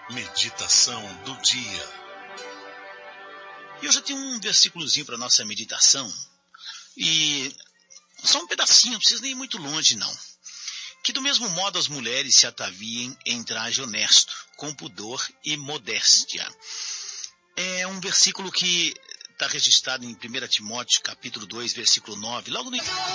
Meditação do dia. E hoje eu tenho um versículozinho para nossa meditação. E só um pedacinho, não precisa nem ir muito longe não. Que do mesmo modo as mulheres se ataviem em traje honesto, com pudor e modéstia. É um versículo que está registrado em 1 Timóteo, capítulo 2, versículo 9, logo no